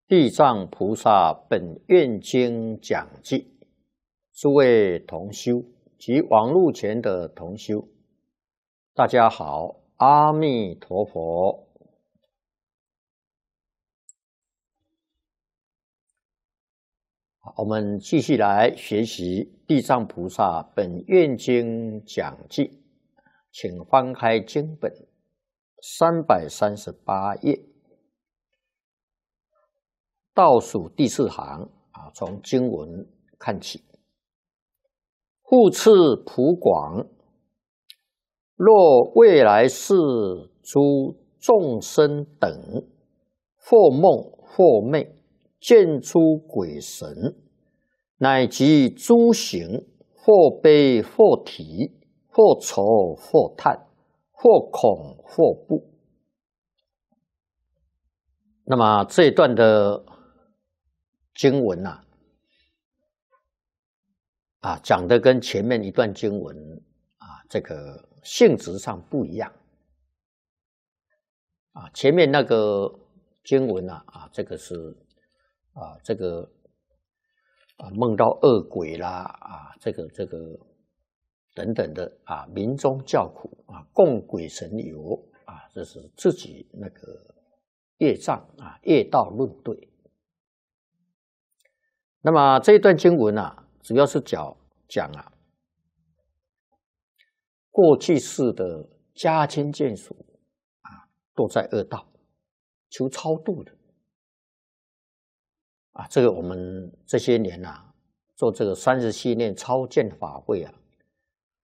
地藏菩萨本愿经讲记，诸位同修及网络前的同修，大家好，阿弥陀佛。我们继续来学习地藏菩萨本愿经讲记，请翻开经本338页。倒数第4行从经文看起。复次普广，若未来世诸众生等，或梦或寐，见诸鬼神，乃及诸行，或悲或啼，或愁或叹，或恐或怖。那么这一段的经文讲的跟前面一段经文这个性质上不一样前面那个经文这个是这个梦到恶鬼啦这个等等的民中叫苦供鬼神游这是自己那个业障业道论对。那么这一段经文主要是讲过去世的家亲眷属都在恶道求超度的这个我们这些年做这个30系列超荐法会